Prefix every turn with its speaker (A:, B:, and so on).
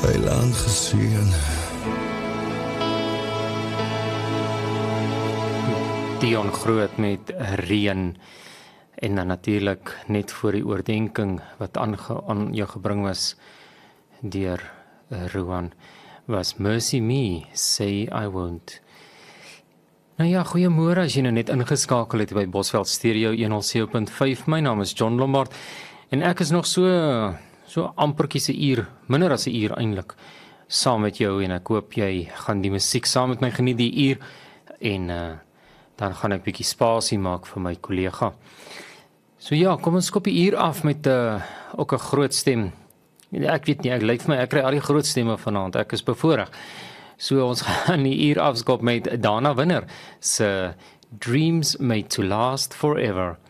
A: Heil aangesien.
B: Dion Groot met Reën en dan natuurlik net voor die oordenking wat aan jou gebring was deur Rowan was Mercy Me, Say I Won't. Nou ja, goeiemôre as jy nou net ingeskakel het by Bosveld Stereo 107.5. My naam is John Lombard en ek is nog so ampertjies 'n uur, minder as 'n uur eintlik, saam met jou en ek hoop jy gaan die musiek saam met my geniet die uur en dan gaan ek bietjie spasie maak vir my kollega. So ja, kom ons skop die uur af met ook 'n groot stem. Ek weet nie, ek lyk vir my ek kry al die groot stemme vanaand. Ek is bevoorreg. So ons gaan die uur afskop met Dana Winner se Dreams Made to Last Forever.